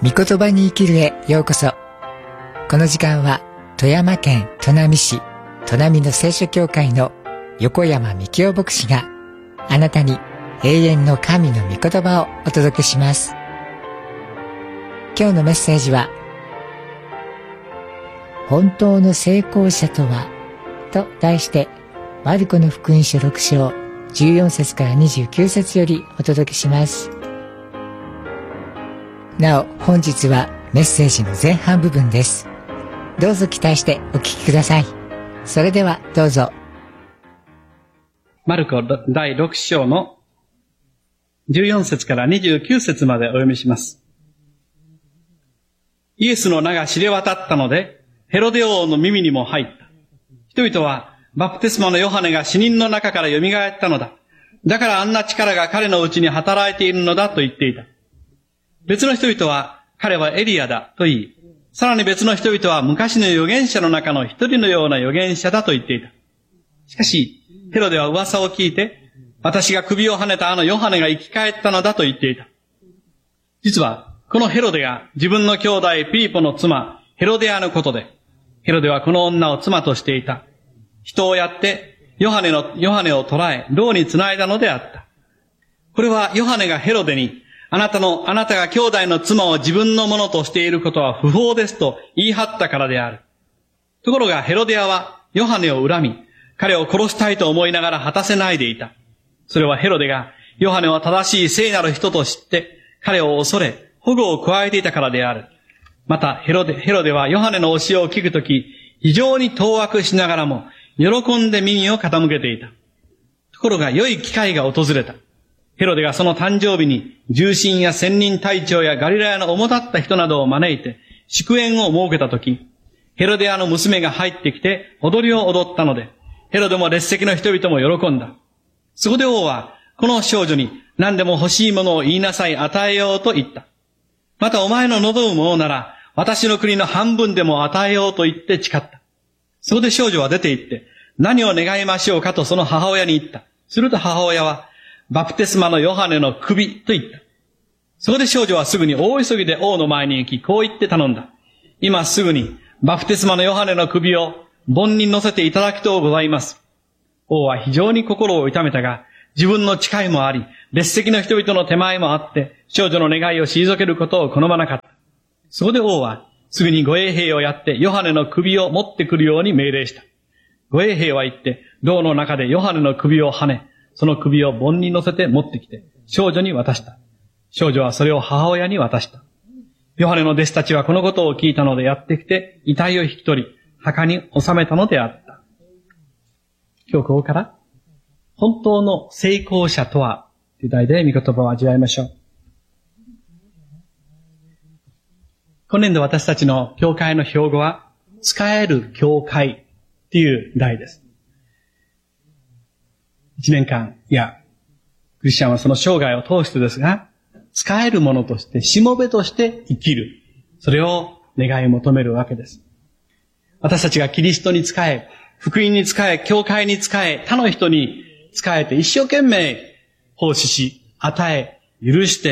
御言葉に生きるへようこそ。この時間は富山県砺波市砺波の聖書教会の横山幹夫牧師があなたに永遠の神の御言葉をお届けします。今日のメッセージは、本当の成功者とはと題して、マルコの福音書6章14節から29節よりお届けします。なお、本日はメッセージの前半部分です。どうぞ期待してお聞きください。それではどうぞ。 マルコ第6章の14節から29節までお読みします。イエスの名が知れ渡ったので、ヘロデ王の耳にも入った。人々は、バプテスマのヨハネが死人の中から蘇ったのだ。だからあんな力が彼のうちに働いているのだと言っていた。別の人々は、彼はエリアだと言い、さらに別の人々は昔の預言者の中の一人のような預言者だと言っていた。しかし、ヘロデは噂を聞いて、私が首をはねたあのヨハネが生き返ったのだと言っていた。実は、このヘロデが自分の兄弟ピリポの妻、ヘロデアのことで、ヘロデはこの女を妻としていた。人をやって、ヨハネを捕らえ、牢に繋いだのであった。これはヨハネがヘロデに、あなたが兄弟の妻を自分のものとしていることは不法ですと言い張ったからである。ところがヘロデアはヨハネを恨み、彼を殺したいと思いながら果たせないでいた。それはヘロデがヨハネは正しい聖なる人と知って、彼を恐れ、保護を加えていたからである。またヘロデはヨハネの教えを聞くとき、非常に当惑しながらも、喜んで耳を傾けていた。ところが良い機会が訪れた。ヘロデがその誕生日に、重臣や千人隊長やガリラヤの主だった人などを招いて、祝宴を設けたとき、ヘロデアの娘が入ってきて踊りを踊ったので、ヘロデも列席の人々も喜んだ。そこで王は、この少女に何でも欲しいものを言いなさい、与えようと言った。またお前の望むものなら、私の国の半分でも与えようと言って誓った。そこで少女は出て行って、何を願いましょうかとその母親に言った。すると母親は、バプテスマのヨハネの首と言った。そこで少女はすぐに大急ぎで王の前に行き、こう言って頼んだ。今すぐに、バプテスマのヨハネの首を盆に乗せていただきとうございます。王は非常に心を痛めたが、自分の誓いもあり、列席の人々の手前もあって、少女の願いを退けることを好まなかった。そこで王は、すぐに護衛兵をやって、ヨハネの首を持ってくるように命令した。護衛兵は行って、牢の中でヨハネの首をはね、その首を盆に乗せて持ってきて、少女に渡した。少女はそれを母親に渡した。ヨハネの弟子たちはこのことを聞いたのでやってきて、遺体を引き取り、墓に納めたのであった。今日ここから、本当の成功者とは、という題で御言葉を味わいましょう。今年度私たちの教会の標語は、使える教会という題です。一年間、クリスチャンはその生涯を通してですが、使えるものとして、しもべとして生きる。それを願い求めるわけです。私たちがキリストに仕え、福音に仕え、教会に仕え、他の人に仕えて一生懸命奉仕し、与え、許して、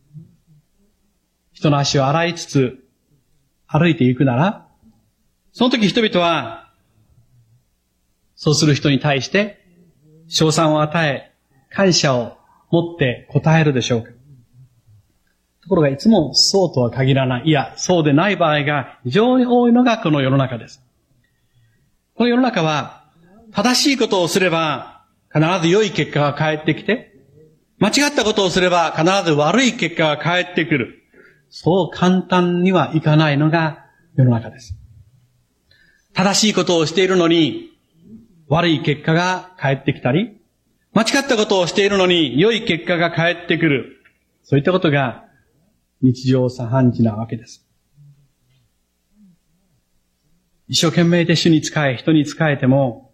人の足を洗いつつ歩いていくなら、その時人々は、そうする人に対して、称賛を与え、感謝を持って答えるでしょうか。ところがいつもそうとは限らない。そうでない場合が非常に多いのがこの世の中です。この世の中は、正しいことをすれば必ず良い結果が返ってきて、間違ったことをすれば必ず悪い結果が返ってくる。そう簡単にはいかないのが世の中です。正しいことをしているのに、悪い結果が返ってきたり、間違ったことをしているのに良い結果が返ってくる。そういったことが日常茶飯事なわけです。一生懸命で主に仕え、人に仕えても、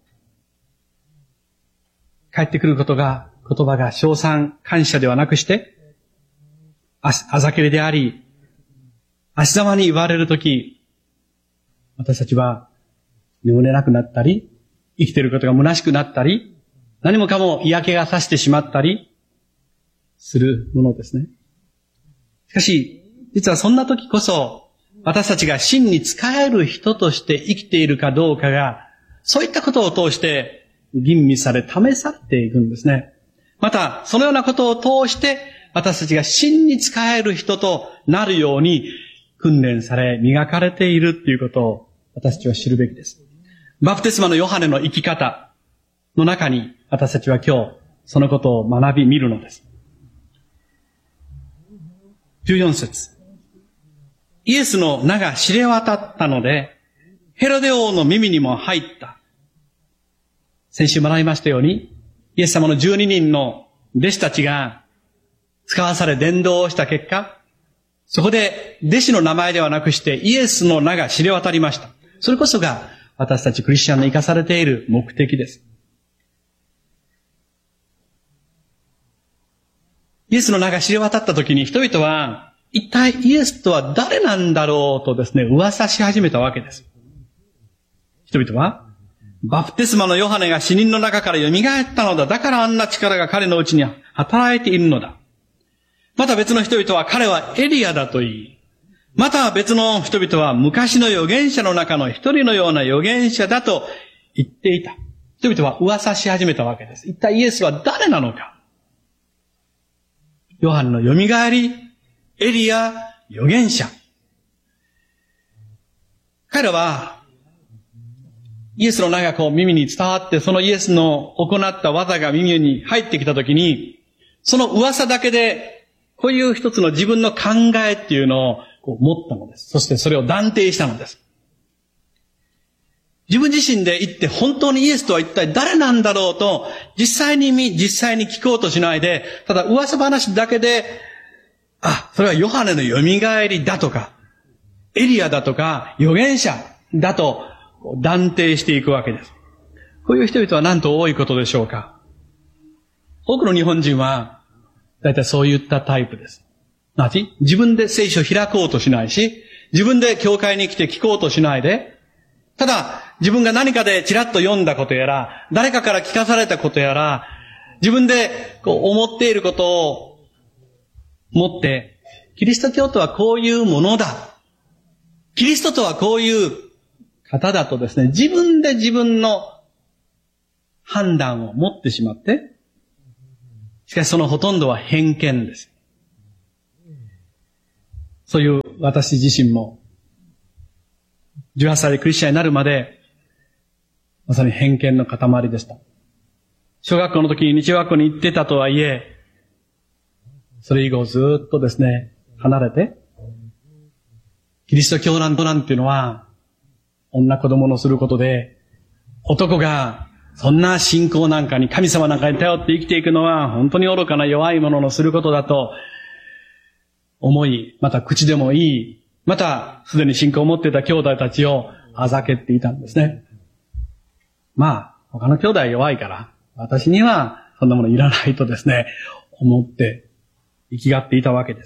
返ってくる言葉が称賛、感謝ではなくして、あざけりであり、足ざまに言われるとき、私たちは眠れなくなったり、生きていることが虚しくなったり、何もかも嫌気がさしてしまったりするものですね。しかし、 実はそんな時こそ、私たちが真に仕える人として生きているかどうかが、そういったことを通して吟味され、試されていくんですね。また、そのようなことを通して、私たちが真に仕える人となるように訓練され、磨かれているということを私たちは知るべきです。バプテスマのヨハネの生き方の中に、私たちは今日、そのことを学び見るのです。14節。イエスの名が知れ渡ったので、ヘロデ王の耳にも入った。先週学びましたように、イエス様の12人の弟子たちが使わされ伝道をした結果、そこで弟子の名前ではなくしてイエスの名が知れ渡りました。それこそが私たちクリスチャンの生かされている目的です。イエスの名が知れ渡った時に人々は一体イエスとは誰なんだろうとですね、噂し始めたわけです。人々はバプテスマのヨハネが死人の中から蘇ったのだ。だからあんな力が彼のうちに働いているのだ。また別の人々は彼はエリアだと言い、また別の人々は昔の預言者の中の一人のような預言者だと言っていた。人々は噂し始めたわけです。一体イエスは誰なのか。ヨハネの蘇り、エリア、預言者。彼らはイエスの名が耳に伝わって、そのイエスの行った技が耳に入ってきたときに、その噂だけで、こういう一つの自分の考えっていうのを持ったのです。そしてそれを断定したのです。自分自身で言って本当にイエスとは一体誰なんだろうと、実際に聞こうとしないで、ただ噂話だけで、それはヨハネの蘇りだとか、エリアだとか、預言者だと断定していくわけです。こういう人々はなんと多いことでしょうか。多くの日本人は、だいたいそういったタイプです。自分で聖書を開こうとしないし、自分で教会に来て聞こうとしないで、ただ自分が何かでちらっと読んだことやら、誰かから聞かされたことやら、自分で思っていることを持って、キリスト教とはこういうものだ。キリストとはこういう方だとですね、自分で自分の判断を持ってしまって、しかしそのほとんどは偏見です。そういう私自身も、18歳でクリスチャンになるまで、まさに偏見の塊でした。小学校の時に日曜学校に行ってたとはいえ、それ以後ずっとですね、離れて、キリスト教なんていうのは、女子供のすることで、男がそんな信仰なんかに、神様なんかに頼って生きていくのは、本当に愚かな弱い者のすることだと思い、また口でもいい、またすでに信仰を持っていた兄弟たちをあざけっていたんですね。他の兄弟は弱いから、私にはそんなものいらないとですね、思って生きがっていたわけです。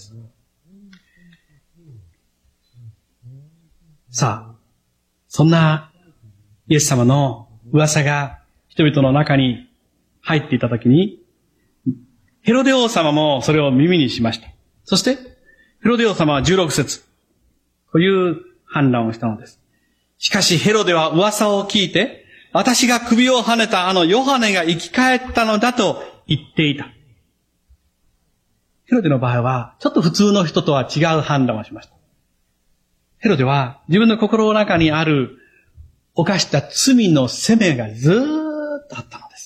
さあ、そんなイエス様の噂が人々の中に入っていたときに、ヘロデ王様もそれを耳にしました。そして、ヘロデ王様は16節、こういう判断をしたのです。しかしヘロデは噂を聞いて、私が首をはねたヨハネが生き返ったのだと言っていた。ヘロデの場合は、ちょっと普通の人とは違う判断をしました。ヘロデは自分の心の中にある犯した罪の責めがずーっとあったのです。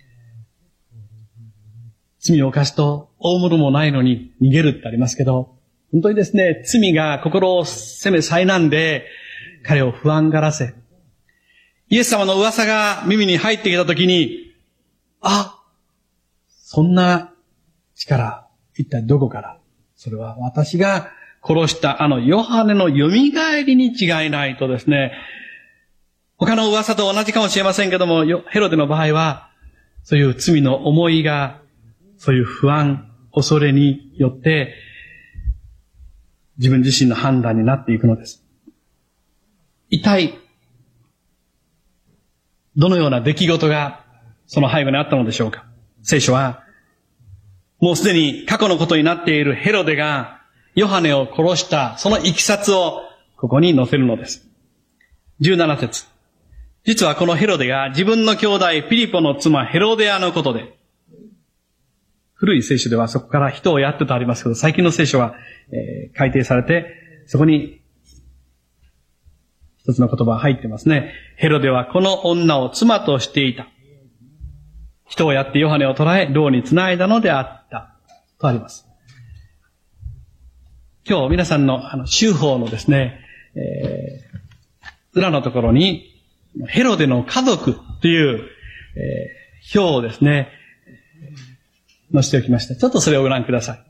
罪を犯すと大物もないのに逃げるってありますけど、本当にですね、罪が心を責め災難で彼を不安がらせ、イエス様の噂が耳に入ってきたときに、そんな力、一体どこから？それは私が殺したヨハネの蘇りに違いないとですね、他の噂と同じかもしれませんけども、ヘロデの場合は、そういう罪の思いが、そういう不安、恐れによって、自分自身の判断になっていくのです。一体、どのような出来事がその背後にあったのでしょうか。聖書は、もうすでに過去のことになっているヘロデが、 ヨハネを殺したそのいきさつをここに載せるのです。17節。実はこのヘロデが自分の兄弟ピリポの妻ヘロデアのことで、古い聖書ではそこから人をやってとありますけど、最近の聖書は、改訂されて、そこに一つの言葉が入ってますね。ヘロデはこの女を妻としていた。人をやってヨハネを捕らえ、牢につないだのであった。とあります。今日皆さんの修法のですね、裏のところに、ヘロデの家族という、表をですね、載せておきました。ちょっとそれをご覧ください。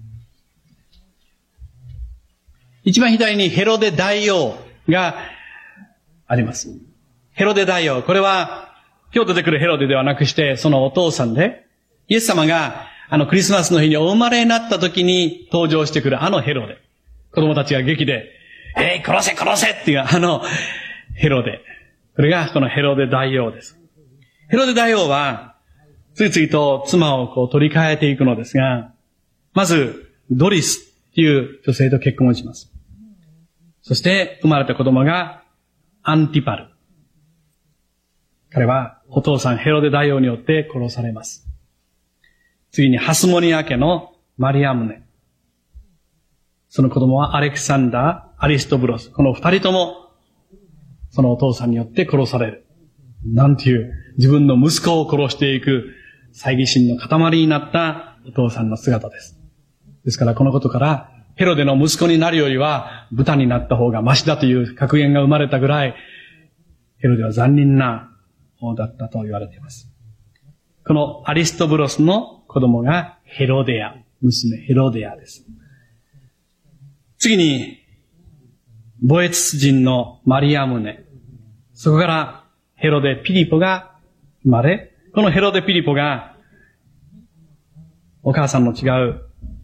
一番左にヘロデ大王があります。ヘロデ大王。これは、今日出てくるヘロデではなくして、そのお父さんで、イエス様がクリスマスの日にお生まれになった時に登場してくるヘロデ。子供たちが劇で、殺せ殺せっていうヘロデ。これがこのヘロデ大王です。ヘロデ大王は、ついついと妻を取り替えていくのですが、まず、ドリスという女性と結婚します。そして生まれた子供がアンティパル。彼はお父さんヘロデ大王によって殺されます。次にハスモニア家のマリアムネ。その子供はアレクサンダー、アリストブロス。この二人ともそのお父さんによって殺される。なんていう自分の息子を殺していく猜疑心の塊になったお父さんの姿です。ですからこのことからヘロデの息子になるよりは豚になった方がマシだという格言が生まれたぐらいヘロデは残忍な方だったと言われています。このアリストブロスの子供がヘロデア、娘ヘロデアです。次にボエツ人のマリアムネ。そこからヘロデピリポが生まれ、このヘロデピリポがお母さんの違う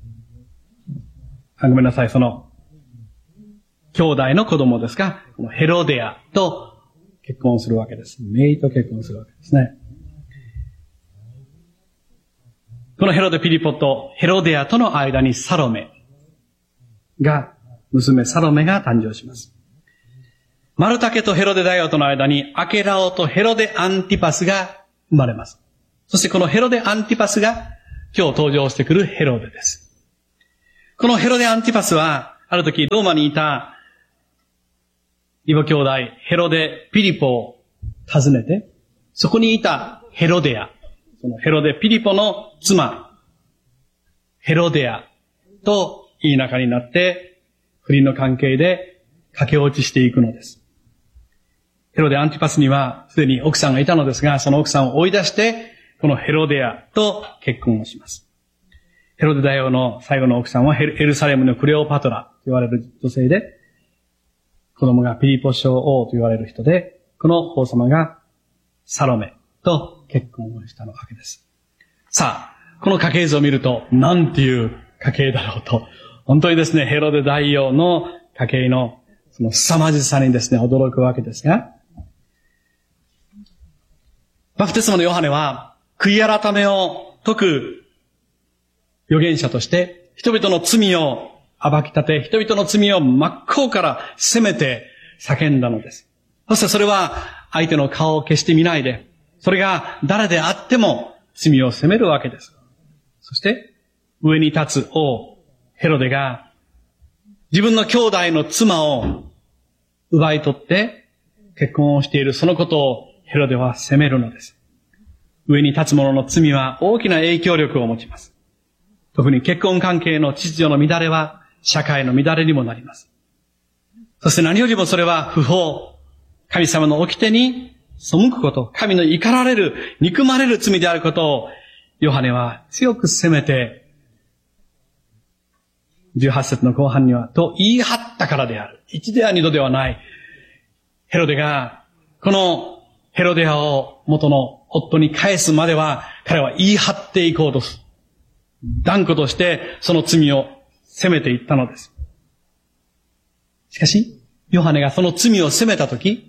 ごめんなさい、その兄弟の子供ですが、このヘロデアと結婚するわけです。姪と結婚するわけですね。このヘロデピリポとヘロデアとの間にサロメが、娘サロメが誕生します。マルタケとヘロデ大王との間にアケラオとヘロデアンティパスが生まれます。そしてこのヘロデアンティパスが今日登場してくるヘロデです。このヘロデアンティパスは、ある時ローマにいた異母兄弟ヘロデピリポを訪ねて、そこにいたヘロデア、そのヘロデピリポの妻、ヘロデアといい仲になって、不倫の関係で駆け落ちしていくのです。ヘロデアンティパスにはすでに奥さんがいたのですが、その奥さんを追い出して、このヘロデアと結婚をします。ヘロデ大王の最後の奥さんはエルサレムのクレオパトラと言われる女性で、子供がピリポ将王と言われる人で、この王様がサロメと結婚をしたわけです。さあ、この家系図を見ると、なんていう家系だろうと、本当にですね、ヘロデ大王の家系のその凄まじさにですね、驚くわけですが、バプテスマのヨハネは、悔い改めを説く預言者として、人々の罪を暴き立て、人々の罪を真っ向から責めて叫んだのです。そしてそれは相手の顔を決して見ないで、それが誰であっても罪を責めるわけです。そして上に立つ王ヘロデが自分の兄弟の妻を奪い取って結婚をしているそのことをヘロデは責めるのです。上に立つ者の罪は大きな影響力を持ちます。特に結婚関係の秩序の乱れは社会の乱れにもなります。そして何よりもそれは不法、神様の掟に背くこと、神の怒られる、憎まれる罪であることをヨハネは強く責めて、18節の後半には、と言い張ったからである。一では二度ではない。ヘロデが、このヘロデアを元の夫に返すまでは、彼は言い張っていこうとする。断固としてその罪を責めていったのです。しかし、ヨハネがその罪を責めたとき、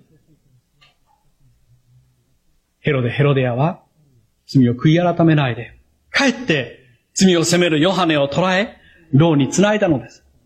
ヘロデアは罪を悔い改めないで、かえって罪を責めるヨハネを捕らえ、牢につないだのです。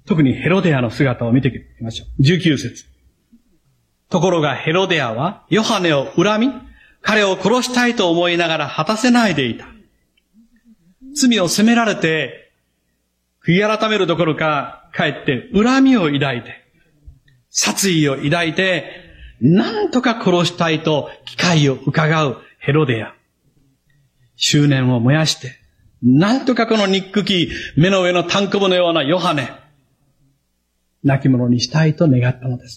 特にヘロデアの姿を見てみましょう。19節。ところがヘロデアはヨハネを恨み、彼を殺したいと思いながら果たせないでいた。罪を責められて、悔い改めるどころか、かえって恨みを抱いて、殺意を抱いて、なんとか殺したいと機会を伺うヘロデア。執念を燃やして、なんとかこの憎き目の上のタンクボのようなヨハネ、亡き者にしたいと願ったのです。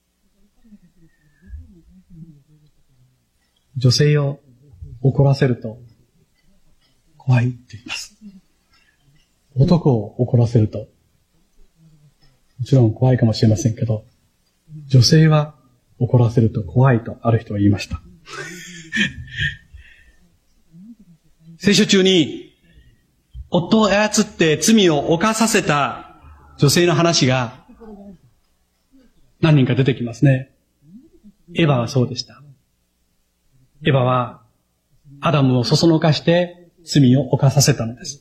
女性を怒らせると怖いって言います。男を怒らせると、もちろん怖いかもしれませんけど、女性は怒らせると怖いとある人は言いました。聖書中に夫を操って罪を犯させた女性の話が何人か出てきますね。エヴァはそうでした。エヴァはアダムをそそのかして罪を犯させたのです。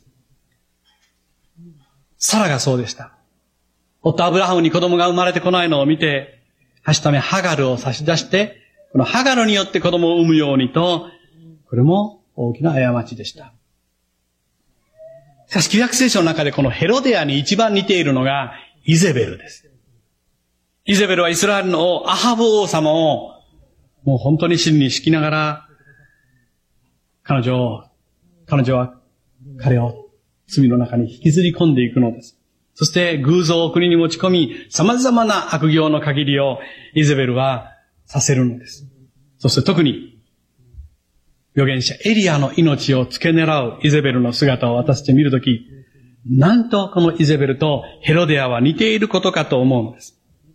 サラがそうでした。夫アブラハムに子供が生まれてこないのを見て、はしためハガルを差し出して、このハガルによって子供を産むようにと、これも大きな過ちでした。しかし旧約聖書の中でこのヘロデアに一番似ているのがイゼベルです。イゼベルはイスラエルの王アハブ王様をもう本当に真に敷きながら、彼女は彼を罪の中に引きずり込んでいくのです。そして偶像を国に持ち込み、様々な悪行の限りをイゼベルはさせるのです。そして特に預言者エリアの命を付け狙うイゼベルの姿を私たち見るとき、なんとこのイゼベルとヘロデアは似ていることかと思うのです。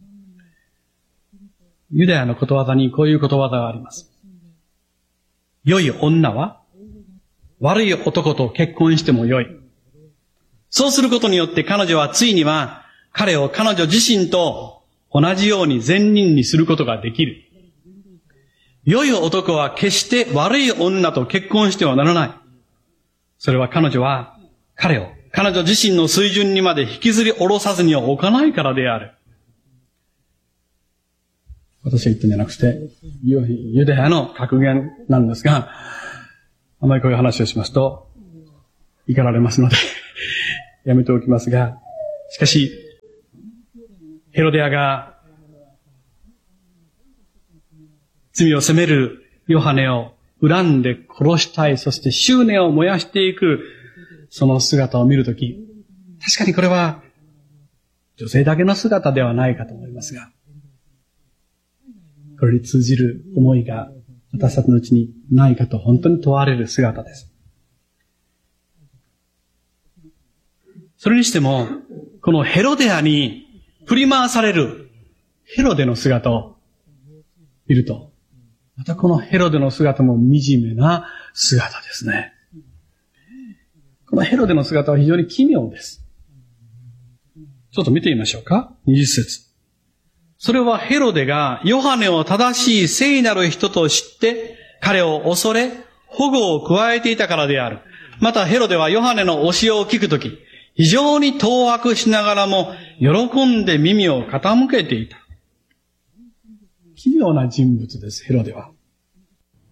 ユダヤのことわざにこういうことわざがあります。良い女は悪い男と結婚しても良い。そうすることによって彼女はついには彼を彼女自身と同じように善人にすることができる。良い男は決して悪い女と結婚してはならない。それは彼女は彼を彼女自身の水準にまで引きずり下ろさずには置かないからである。私が言ったんじゃなくて、ユダヤの格言なんですが、あまりこういう話をしますと怒られますのでやめておきますが、しかしヘロデアが罪を責めるヨハネを恨んで殺したい、そして執念を燃やしていくその姿を見るとき、確かにこれは女性だけの姿ではないかと思いますが、これに通じる思いが私たちのうちにないかと本当に問われる姿です。それにしても、このヘロデアに振り回されるヘロデの姿を見ると、またこのヘロデの姿も惨めな姿ですね。このヘロデの姿は非常に奇妙です。ちょっと見てみましょうか。20節。それはヘロデがヨハネを正しい聖なる人と知って彼を恐れ保護を加えていたからである。またヘロデはヨハネの教えを聞くとき、非常に当惑しながらも喜んで耳を傾けていた。奇妙な人物です、ヘロデは。